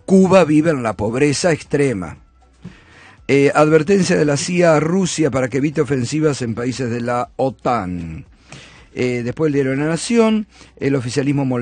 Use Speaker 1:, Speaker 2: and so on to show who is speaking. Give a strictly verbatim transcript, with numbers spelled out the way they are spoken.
Speaker 1: Cuba vive en la pobreza extrema. Eh, advertencia de la C I A a Rusia para que evite ofensivas en países de la OTAN. Eh, después el diario de la Nación, el oficialismo